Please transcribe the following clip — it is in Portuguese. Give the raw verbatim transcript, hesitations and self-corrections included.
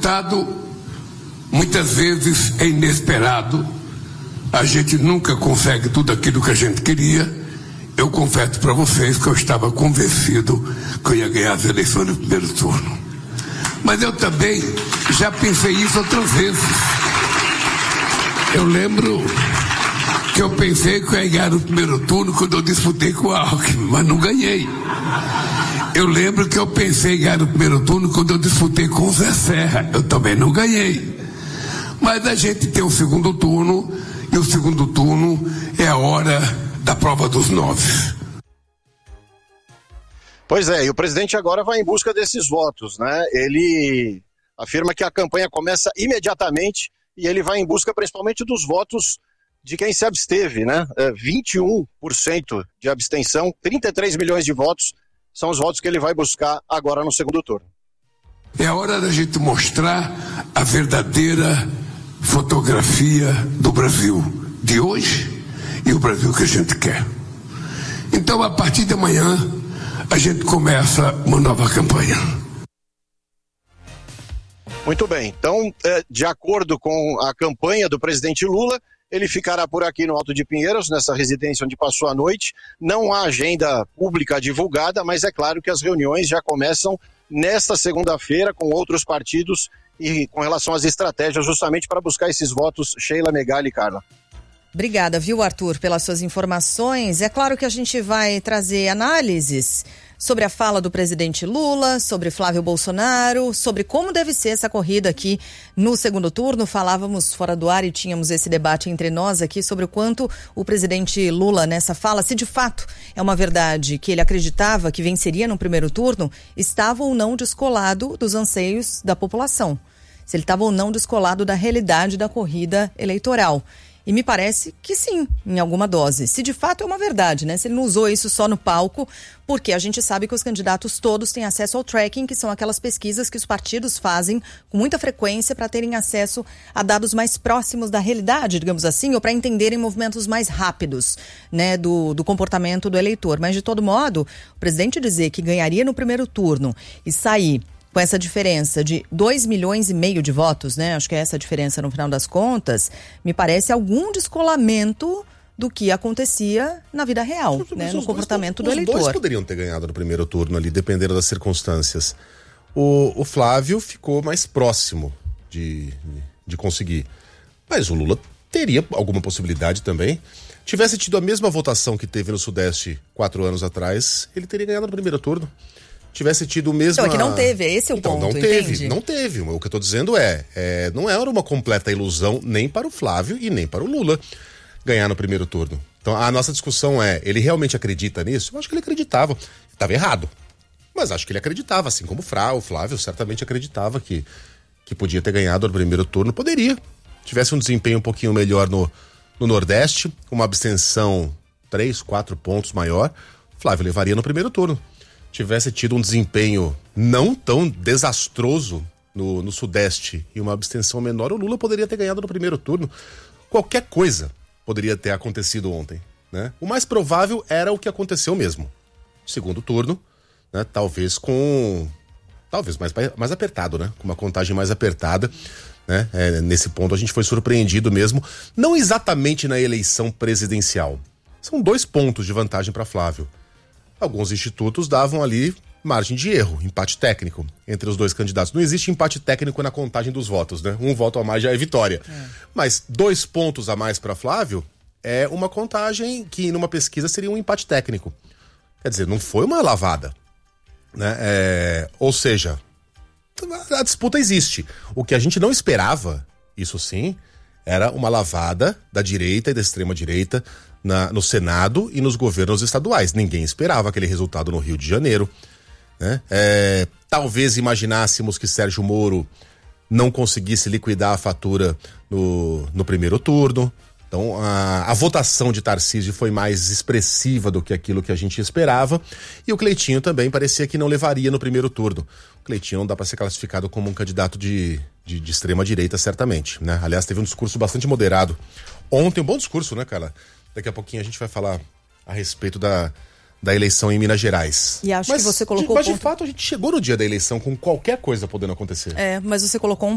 resultado muitas vezes é inesperado, a gente nunca consegue tudo aquilo que a gente queria. Eu confesso para vocês que eu estava convencido que eu ia ganhar as eleições no primeiro turno. Mas eu também já pensei isso outras vezes. Eu lembro que eu pensei que eu ia ganhar no primeiro turno quando eu disputei com o Alckmin, mas não ganhei. Eu lembro que eu pensei em ganhar no primeiro turno quando eu disputei com o Zé Serra. Eu também não ganhei. Mas a gente tem o segundo turno, e o segundo turno é a hora da prova dos nove. Pois é, e o presidente agora vai em busca desses votos, né? Ele afirma que a campanha começa imediatamente e ele vai em busca principalmente dos votos de quem se absteve, né? É, vinte e um por cento de abstenção, trinta e três milhões de votos são os votos que ele vai buscar agora no segundo turno. É a hora da gente mostrar a verdadeira fotografia do Brasil de hoje e o Brasil que a gente quer. Então, a partir de amanhã, a gente começa uma nova campanha. Muito bem, então, de acordo com a campanha do presidente Lula, ele ficará por aqui no Alto de Pinheiros, nessa residência onde passou a noite. Não há agenda pública divulgada, mas é claro que as reuniões já começam nesta segunda-feira com outros partidos e com relação às estratégias justamente para buscar esses votos. Sheila, Megali e Carla. Obrigada, viu, Arthur, pelas suas informações. É claro que a gente vai trazer análises sobre a fala do presidente Lula, sobre Flávio Bolsonaro, sobre como deve ser essa corrida aqui no segundo turno. Falávamos fora do ar e tínhamos esse debate entre nós aqui sobre o quanto o presidente Lula nessa fala, se de fato é uma verdade que ele acreditava que venceria no primeiro turno, estava ou não descolado dos anseios da população, se ele estava ou não descolado da realidade da corrida eleitoral. E me parece que sim, em alguma dose. Se de fato é uma verdade, né? Se ele não usou isso só no palco, porque a gente sabe que os candidatos todos têm acesso ao tracking, que são aquelas pesquisas que os partidos fazem com muita frequência para terem acesso a dados mais próximos da realidade, digamos assim, ou para entenderem movimentos mais rápidos, né, do, do comportamento do eleitor. Mas, de todo modo, o presidente dizer que ganharia no primeiro turno e sair com essa diferença de dois milhões e meio de votos, né? Acho que é essa a diferença no final das contas, me parece algum descolamento do que acontecia na vida real, mas né? No comportamento dois, do eleitor. Os dois poderiam ter ganhado no primeiro turno ali, dependendo das circunstâncias. O, o Flávio ficou mais próximo de, de conseguir. Mas o Lula teria alguma possibilidade também. Tivesse tido a mesma votação que teve no Sudeste quatro anos atrás, ele teria ganhado no primeiro turno. Tivesse tido o mesmo. Então, é que não teve, esse é o então, ponto, não teve, entende? Não teve. O que eu tô dizendo é, é, não era uma completa ilusão nem para o Flávio e nem para o Lula ganhar no primeiro turno. Então, a nossa discussão é, ele realmente acredita nisso? Eu acho que ele acreditava. Estava errado. Mas acho que ele acreditava, assim como o Fra, o Flávio certamente acreditava que, que podia ter ganhado no primeiro turno. Poderia. Tivesse um desempenho um pouquinho melhor no, no Nordeste, uma abstenção três, quatro pontos maior, Flávio levaria no primeiro turno. Tivesse tido um desempenho não tão desastroso no, no Sudeste e uma abstenção menor, o Lula poderia ter ganhado no primeiro turno. Qualquer coisa poderia ter acontecido ontem, né? O mais provável era o que aconteceu mesmo. Segundo turno, né? Talvez com... Talvez mais, mais apertado, né? Com uma contagem mais apertada, né? É, nesse ponto a gente foi surpreendido mesmo. Não exatamente na eleição presidencial. São dois pontos de vantagem para Flávio. Alguns institutos davam ali margem de erro, empate técnico entre os dois candidatos. Não existe empate técnico na contagem dos votos, né? Um voto a mais já é vitória. É. Mas dois pontos a mais para Flávio é uma contagem que numa pesquisa seria um empate técnico. Quer dizer, não foi uma lavada, né? É, ou seja, a disputa existe. O que a gente não esperava, isso sim, era uma lavada da direita e da extrema-direita Na, no Senado e nos governos estaduais. Ninguém esperava aquele resultado no Rio de Janeiro, né? É, talvez imaginássemos que Sérgio Moro não conseguisse liquidar a fatura no, no primeiro turno. Então a, a votação de Tarcísio foi mais expressiva do que aquilo que a gente esperava, e o Cleitinho também parecia que não levaria no primeiro turno. O Cleitinho não dá para ser classificado como um candidato de, de, de extrema direita, certamente, né? Aliás, teve um discurso bastante moderado ontem, um bom discurso, né, cara? Daqui a pouquinho a gente vai falar a respeito da, da eleição em Minas Gerais. E acho mas, que você colocou... De, mas ponto... de fato a gente chegou no dia da eleição com qualquer coisa podendo acontecer. É, mas você colocou um